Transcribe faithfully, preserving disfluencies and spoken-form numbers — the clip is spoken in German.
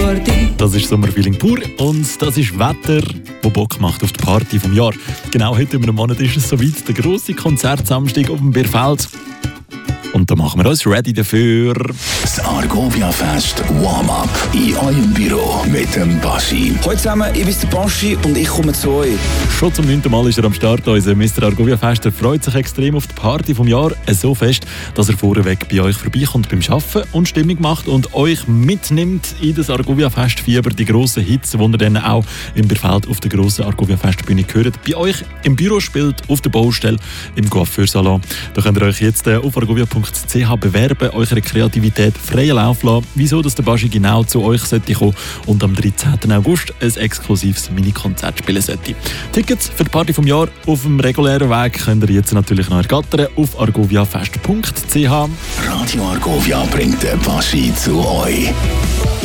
Party. Das ist Sommerfeeling pur und das ist Wetter, das Bock macht auf die Party vom Jahr. Genau heute in einem Monat ist es soweit, der grosse Konzertsamstag auf dem Bierfeld. Und da machen wir uns ready dafür. Das Argovia-Fest Warm-Up in eurem Büro mit dem Baschi. Hallo zusammen, ich bin der Baschi und ich komme zu euch. Schon zum neunten Mal ist er am Start, unser Mister Argovia-Fest. Er freut sich extrem auf die Party vom Jahr. So fest, dass er vorweg bei euch vorbeikommt beim Arbeiten und Stimmung macht und euch mitnimmt in das Argovia-Fest-Fieber. Die grossen Hits, die ihr dann auch im Bierfeld auf der grossen Argovia-Festbühne hört. Bei euch im Büro spielt, auf der Baustelle, im Coiffeursalon. Da könnt ihr euch jetzt auf argovia punkt c h bewerben, eure Kreativität freien Lauf lassen, wieso dass der Baschi genau zu euch sollte kommen und am dreizehnten August ein exklusives Mini-Konzert spielen sollte. Tickets für die Party vom Jahr auf dem regulären Weg könnt ihr jetzt natürlich noch ergattern auf argoviafest punkt c h. Radio Argovia bringt den Baschi zu euch.